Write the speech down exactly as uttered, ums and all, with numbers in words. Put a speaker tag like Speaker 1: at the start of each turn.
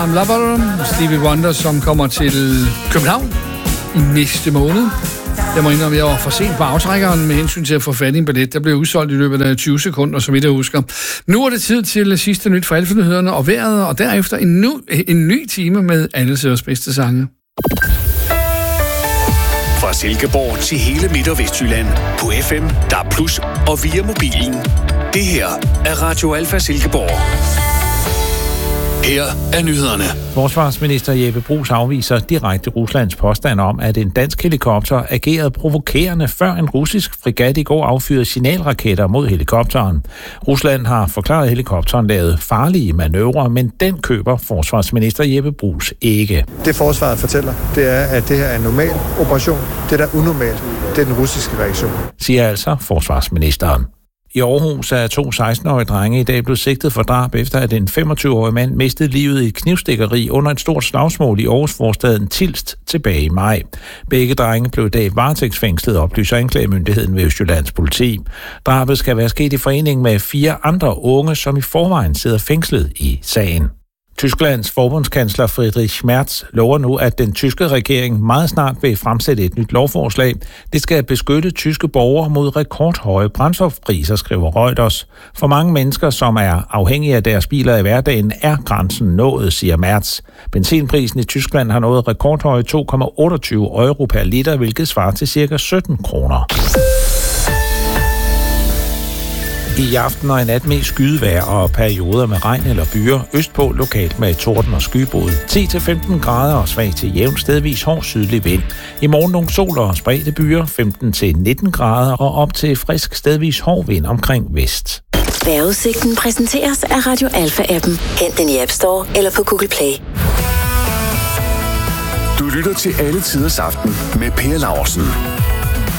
Speaker 1: Stevie Wonder, som kommer til København i næste måned. Jeg må indrømme, at jeg var for sent på aftrækkeren med hensyn til at få fat i en billet. Der blev udsolgt i løbet af tyve sekunder, så vidt jeg husker. Nu er det tid til sidste nyt for Alfa-nyhederne og vejret, og derefter en, nu, en ny time med alle Søres bedste sange.
Speaker 2: Fra Silkeborg til hele Midt- og Vestjylland på F M, D A B plus og via mobilen. Det her er Radio Alfa Silkeborg. Her er nyhederne.
Speaker 3: Forsvarsminister Jeppe Bruus afviser direkte Ruslands påstand om, at en dansk helikopter agerede provokerende, før en russisk fregat i går affyrede signalraketter mod helikopteren. Rusland har forklaret, at helikopteren lavede farlige manøvrer, men den køber forsvarsminister Jeppe Bruus ikke.
Speaker 4: Det forsvaret fortæller, det er, at det her er en normal operation. Det, der er unormalt, det er den russiske reaktion.
Speaker 3: Siger altså forsvarsministeren. I Aarhus er to seksten-årige drenge i dag blevet sigtet for drab, efter at en femogtyve-årig mand mistede livet i et knivstikkeri under et stort slagsmål i Aarhus-forstaden Tilst tilbage i maj. Begge drenge blev i dag varetægtsfængslet, oplyser anklagemyndigheden ved Østjyllands politi. Drabet skal være sket i forening med fire andre unge, som i forvejen sidder fængslet i sagen. Tysklands forbundskansler Friedrich Merz lover nu, at den tyske regering meget snart vil fremsætte et nyt lovforslag. Det skal beskytte tyske borgere mod rekordhøje brændstofpriser, skriver Reuters. For mange mennesker, som er afhængige af deres biler i hverdagen, er grænsen nået, siger Merz. Benzinprisen i Tyskland har nået rekordhøje to komma otteogtyve euro per liter, hvilket svarer til ca. sytten kroner. I aften og i nat med skydevejr og perioder med regn eller byer. Østpå lokalt med torden og skybrud. ti til femten grader og svag til jævn stedvis hård sydlig vind. I morgen nogle sol og spredte byer. femten til nitten grader og op til frisk stedvis hård vind omkring vest.
Speaker 5: Vejrudsigten præsenteres af Radio Alfa-appen. Hent den i App Store eller på Google Play.
Speaker 2: Du lytter til Alle Tiders Aften med Per Laursen.